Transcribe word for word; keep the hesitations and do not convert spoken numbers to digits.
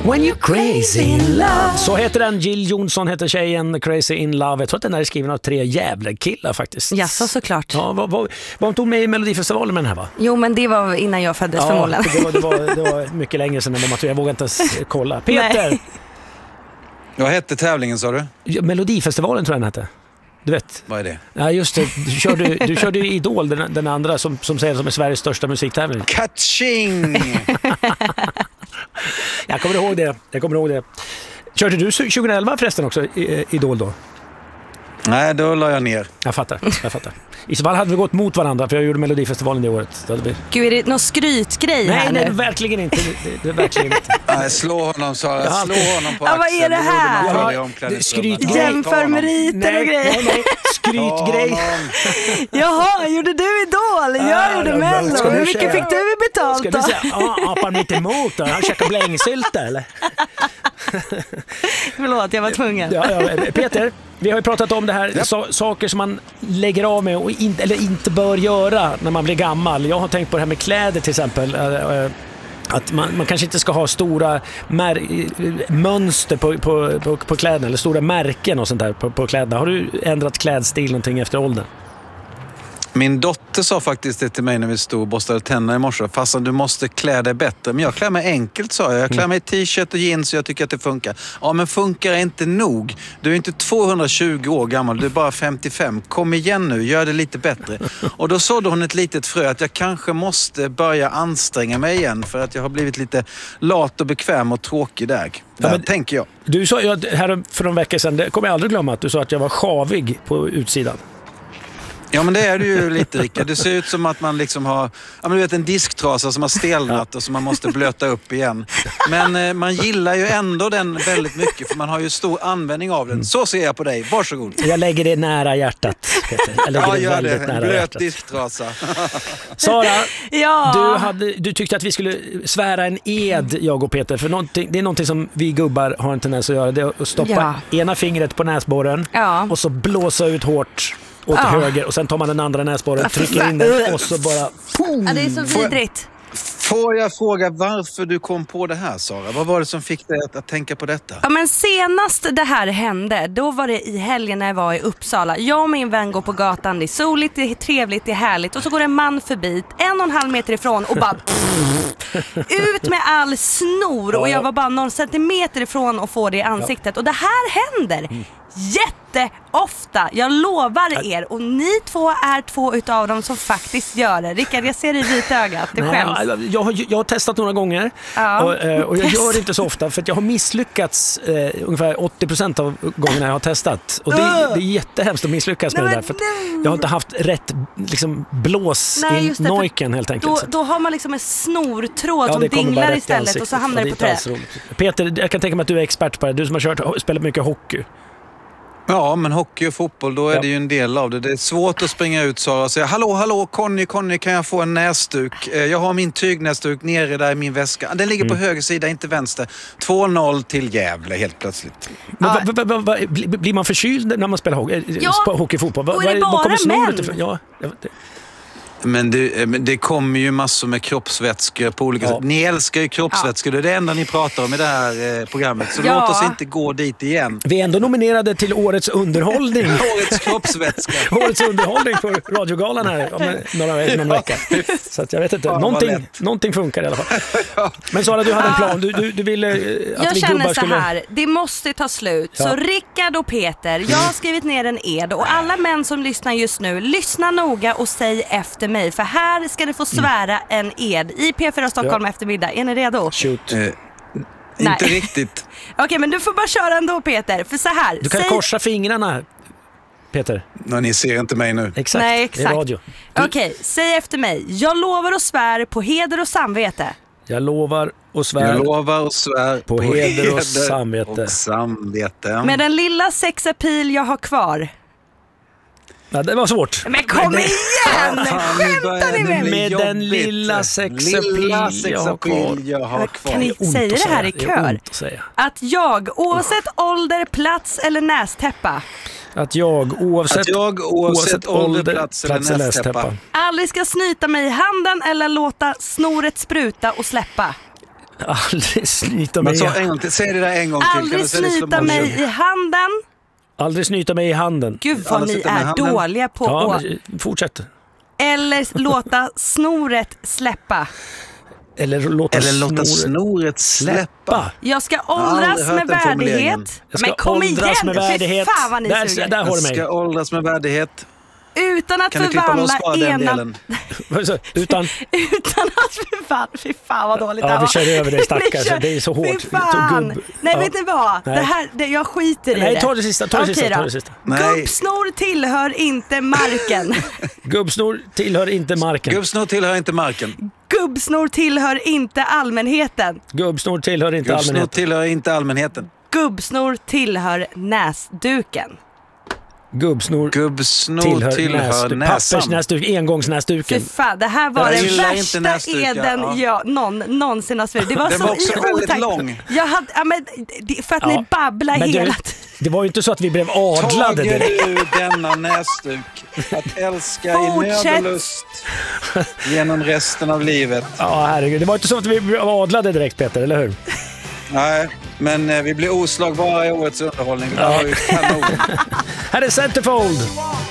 When you're crazy in love. Så heter den. Jill Johnson heter tjejen. Crazy in love. Jag tror att den här är skriven av tre jävla killar faktiskt. Ja, så såklart. Ja, vad, vad, vad tog med i Melodifestivalen med den här, va? Jo, men det var innan jag föddes, ja, förmodligen. Det var, det, var, det var mycket längre sedan än vad man tror. Jag vågar inte ens kolla. Peter! Nej. Vad hette tävlingen, sa du? Melodifestivalen tror jag den hette. Du vet. Vad är det? Ja, just det. Du körde, du körde ju Idol, den, den andra som, som säger som är Sveriges största musiktävling. Catching! Jag kommer ihåg det. Jag kommer ihåg det. Körde du tjugoelva förresten också i, Idol då? Nej, då la jag ner. Jag fattar, jag fattar. I så fall hade vi gått mot varandra, för jag gjorde Melodifestivalen det året. Det vi... Gud, är det någon skrytgrej nej, här nej, nu? verkligen inte. Det, det är verkligen inte. Nej, slå honom, Sara. Slå honom på ja, axeln. vad är det här? Det Ja, det skrytgrej. Jämför meriter och grejer. Nej, nej. Skrytgrej. Jaha, gjorde du Idol? Jag Ja, gjorde ja, Mello. ska du Hur mycket säga? fick du betalt Ska då? du säga, ja, apan mitt emot då? Han käkar blängsylta, eller? Förlåt, jag var tvungen. Ja, ja, Peter, vi har ju pratat om det här, ja. so- saker som man lägger av med och in, eller inte bör göra när man blir gammal. Jag har tänkt på det här med kläder till exempel. Äh, att man, man kanske inte ska ha stora mär- mönster på, på, på, på kläderna eller stora märken och sånt där på, på kläderna. Har du ändrat klädstil någonting efter åldern? Min dotter sa faktiskt det till mig när vi stod och borstade tänderna i morse. Fast du måste klä dig bättre. Men jag klär mig enkelt, sa jag. Jag klär mig i t-shirt och jeans och jag tycker att det funkar. Ja, men funkar inte nog. Du är inte tvåhundratjugo år gammal, du är bara femtiofem. Kom igen nu, gör det lite bättre. Och då sådde hon ett litet frö att jag kanske måste börja anstränga mig igen. För att jag har blivit lite lat och bekväm och tråkig där. Där, ja, men, tänker jag. Du sa ju här för några veckor sedan, det kommer jag aldrig glömma, att du sa att jag var sjavig på utsidan. Ja, men det är det ju lite, Rickard. Det ser ut som att man liksom har, ja, men du vet, en disktrasa som har stelnat och som man måste blöta upp igen. Men eh, man gillar ju ändå den väldigt mycket, för man har ju stor användning av den. Så ser jag på dig. Varsågod. Jag lägger det nära hjärtat, Peter. Jag lägger ja, det gör väldigt det. nära Blöt hjärtat. disktrasa. Sara, ja. du, hade, du tyckte att vi skulle svära en ed, jag och Peter. För det är någonting som vi gubbar har en tendens att göra. Det är att stoppa ja. ena fingret på näsborren ja. och så blåsa ut hårt åt ja. höger, och sen tar man den andra näsborren, trycker in den och så bara... Boom. Ja, det är så vidrigt. Får jag fråga varför du kom på det här, Sara? Vad var det som fick dig att, att tänka på detta? Ja, men senast det här hände, då var det i helgen när jag var i Uppsala. Jag och min vän går på gatan, det är soligt, det är trevligt, det är härligt. Och så går en man förbi, en och en halv meter ifrån och bara... ut med all snor. Och jag var bara någon centimeter ifrån att få det i ansiktet. Och det här händer jätteofta. Jag lovar er. Och ni två är två utav dem som faktiskt gör det. Rickard, jag ser i vita ögat. Det skäms. Nej, jag, har, jag har testat några gånger. Ja. och, och jag gör det inte så ofta, för att jag har misslyckats eh, ungefär åttio procent av gångerna jag har testat. Och det, det är jättehemskt att misslyckas med nej, det där. För jag har inte haft rätt liksom, blås nej, i nojken helt enkelt. Då, då har man liksom en snortråd ja, som dinglar istället och så hamnar det på trä. Peter, jag kan tänka mig att du är expert på det. Du som har kört, spelat mycket hockey. Ja, men hockey och fotboll, då är ja. det ju en del av det. Det är svårt att springa ut, Sara, och säga hallå, hallå, Conny, Conny, kan jag få en näsduk? Jag har min tygnäsduk nere där i min väska. Den ligger mm. på höger sida, inte vänster. två noll till Gävle helt plötsligt. Men, va, va, va, va, blir man förkyld när man spelar hockey, ja. hockey fotboll? Va, och är det bara kommer män? Ifrån? Ja, det. Men det, det kommer ju massor med kroppsvätskor på olika ja. sätt. Ni älskar ju kroppsvätskor. Ja. Det är det enda ni pratar om i det här eh, programmet. Så ja. låt oss inte gå dit igen. Vi är ändå nominerade till årets underhållning. Årets kroppsvätska. Årets underhållning på radiogalan här om några, någon vecka. Så att jag vet inte. Ja, någonting, någonting funkar i alla fall. ja. Men Sara, du hade en plan. Du, du, du ville att jag vi känner så skulle... här. Det måste ta slut. Ja. Så Rickard och Peter, jag har skrivit ner en ed. Och alla män som lyssnar just nu, lyssna noga och säg efter mig. För här ska du få svära en ed i P fyra Stockholm ja. eftermiddag. Är ni redo? Shoot. Eh, inte riktigt. Okej, okay, men du får bara köra ändå, Peter. För så här. Du kan säg... korsa fingrarna, Peter. Nej, ni ser inte mig nu. Exakt, Nej, exakt. det är radio. Du... Okej, okay, säg efter mig. Jag lovar och svär på heder och samvete. Jag lovar och svär. Jag lovar och svär på, på heder, heder och samvete. Och samvete. Med den lilla sexapil jag har kvar. Ja, det var svårt. Men kom igen! Skämtar ni med mig? Med den lilla sexapil jag har kvar. Jag har kvar. Kan ni säga det här i kör? Att, att jag, oavsett ålder, plats eller nästäppa. Att jag, oavsett, att jag, oavsett, oavsett ålder, plats, plats eller nästäppa. nästäppa. Aldrig ska snyta mig i handen eller låta snoret spruta och släppa. Aldrig snyta mig Men i så handen. en gång till. Säg det där en gång till. Kan Aldrig du säga det i slow snyta motion? mig i handen. Aldrig snyta mig i handen. Gud vad Aldrig ni snyta mig i är handen. dåliga på Ja, att... men fortsätt. Eller låta snoret släppa. Eller låta, Eller låta snoret snoret släppa. Jag ska har aldrig åldras hört med den formuleringen. värdighet. Jag ska Men kom åldras igen, med fy värdighet. fan vad ni Där, suger. där har Jag du mig. ska åldras med värdighet. Utan att Kan du klippa loss bara förvandla den ena... delen? Utan, Utan att förvandla... Fy fan vad dåligt det ja, här vi var. kör över dig Vi stackars. kör- Det är så hårt. Fy fan. Gubb- Nej, ja. vet ni vad? Nej. Det här, det, jag skiter i Nej, det. ta det sista. Ta det Okej sista, då. ta det sista. Nej. Gubbsnor tillhör inte marken. Gubbsnor tillhör inte marken. Gubbsnor tillhör inte marken. Gubbsnor tillhör inte allmänheten. Gubbsnor tillhör inte Gubbsnor allmänheten. tillhör inte allmänheten. Gubbsnor tillhör näsduken. Gubbsnor Gubbsnor tillhör, tillhör näsduk. näsan. Pappersnäsduk, Fy engångsnäsduken. fan, det här var Jag den gillar inte värsta näsdukar, eden ja. jag någon, någonsin har svurit. Det var Den så var också väldigt otakt- lång. Jag hade, ja, men, det- för att ni babblar men hela du, tiden. det var ju inte så att vi blev adlade Tager direkt. du denna näsduk att älska i Fortsätt. nöd och lust genom resten av livet? Ja, herregud. Det var inte så att vi blev adlade direkt, Peter, eller hur? Nej, men eh, vi blir oslagbara i årets underhållning. Det där var ju kanon. Här är Centerfold. Walk